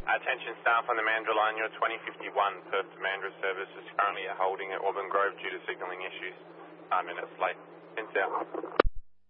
Attention staff on the Mandurah line, your 2051 Perth to Mandurah service is currently holding at Auburn Grove due to signalling issues. 5 minutes late. Pins out.